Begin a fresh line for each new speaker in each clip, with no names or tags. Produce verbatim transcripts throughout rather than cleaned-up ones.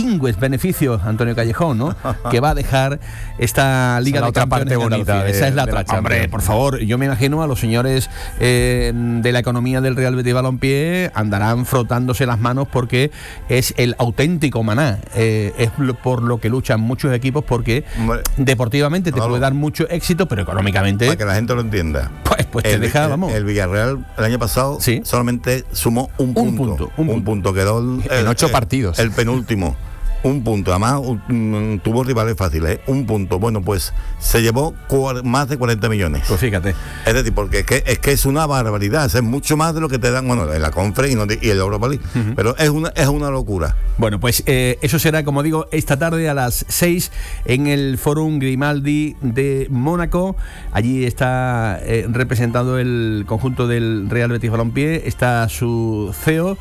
pingües beneficios, Antonio Callejón, ¿no? Que va a dejar esta Liga
Esa
de
otra
Campeones
parte bonita de,
Esa es la
de
otra.
la
Hombre, por favor, yo me imagino a los señores eh, de la economía del Real Betis Balompié andarán frotándose las manos porque es el auténtico maná. Eh, es por lo que luchan muchos equipos, porque hombre, deportivamente te claro. puede dar mucho éxito, pero económicamente...
Para que la gente lo entienda.
Pues, pues te
el,
deja, vamos.
El, el Villarreal el año pasado ¿sí? solamente sumó un punto. Un punto. Un, un punto. Quedó el,
en ocho
el,
partidos.
El penúltimo. Un punto, además un, tuvo rivales fáciles, ¿eh? Un punto. Bueno, pues se llevó cuar, más de cuarenta millones.
Pues fíjate.
Es decir, porque es que es, que es una barbaridad, es mucho más de lo que te dan, bueno, en la Conference y, no, y el Europa League, uh-huh. pero es una, es una locura.
Bueno, pues eh, eso será, como digo, esta tarde a las seis en el Fórum Grimaldi de Mónaco. Allí está eh, representado el conjunto del Real Betis Balompié, está su C E O.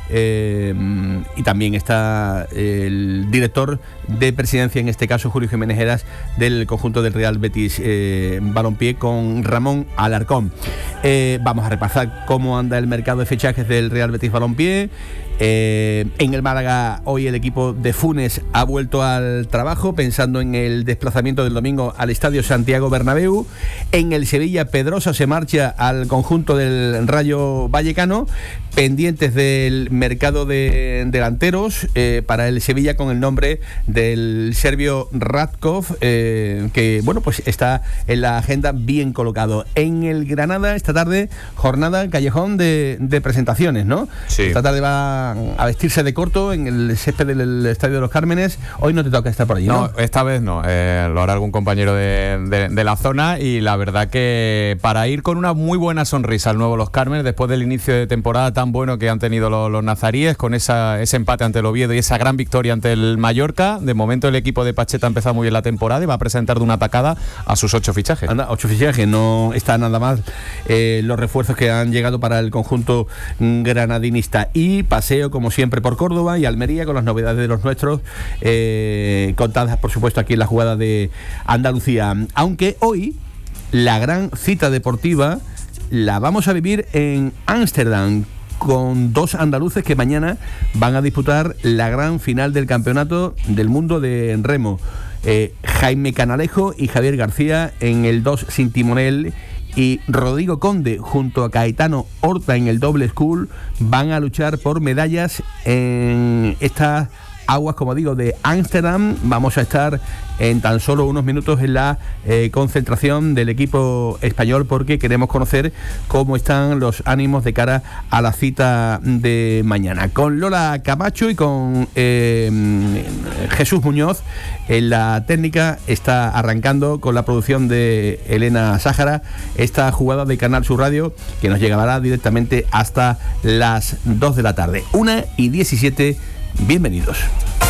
Eh, y también está el director de presidencia, en este caso Julio Jiménez Heras, del conjunto del Real Betis eh, Balompié, con Ramón Alarcón. Eh, vamos a repasar cómo anda el mercado de fichajes del Real Betis Balompié. Eh, en el Málaga hoy el equipo de Funes ha vuelto al trabajo, pensando en el desplazamiento del domingo al Estadio Santiago Bernabéu. En el Sevilla, Pedrosa se marcha al conjunto del Rayo Vallecano, pendientes del mercado de delanteros eh, para el Sevilla, con el nombre del serbio Radkov, eh, que bueno, pues está en la agenda bien colocado. En el Granada esta tarde, jornada Callejón de, de presentaciones, ¿no?
Sí.
Esta tarde va a vestirse de corto en el césped del Estadio de los Cármenes. Hoy no te toca estar por allí, ¿no?
No, esta vez no, eh, lo hará algún compañero de, de, de la zona, y la verdad que para ir con una muy buena sonrisa al nuevo Los Cármenes, después del inicio de temporada tan bueno que han tenido los, los nazaríes, con esa, ese empate ante el Oviedo y esa gran victoria ante el Mallorca, de momento el equipo de Pacheta ha empezado muy bien la temporada y va a presentar de una tacada a sus ocho fichajes.
Anda, ocho fichajes, no está nada más eh, los refuerzos que han llegado para el conjunto granadinista. Y paseo, como siempre, por Córdoba y Almería con las novedades de los nuestros, eh, contadas por supuesto aquí en la jugada de Andalucía. Aunque hoy la gran cita deportiva la vamos a vivir en Ámsterdam, con dos andaluces que mañana van a disputar la gran final del Campeonato del Mundo de remo. Eh, Jaime Canalejo y Javier García en el dos sin timonel, y Rodrigo Conde junto a Caetano Horta en el doble school van a luchar por medallas en estas aguas, como digo, de Ámsterdam. Vamos a estar en tan solo unos minutos en la eh, concentración del equipo español, porque queremos conocer cómo están los ánimos de cara a la cita de mañana. Con Lola Camacho y con eh, Jesús Muñoz en la técnica, está arrancando con la producción de Elena Sájara esta jugada de Canal Sur Radio, que nos llegará directamente hasta las dos de la tarde. una y diecisiete. Bienvenidos.